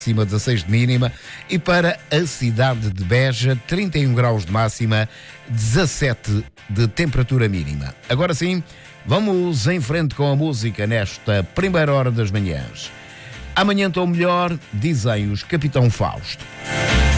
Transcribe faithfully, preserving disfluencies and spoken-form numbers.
máxima dezasseis de mínima, e para a cidade de Beja, trinta e um graus de máxima, dezassete de temperatura mínima. Agora sim, vamos em frente com a música nesta primeira hora das manhãs. Amanhã estou melhor, dizem os Capitão Fausto.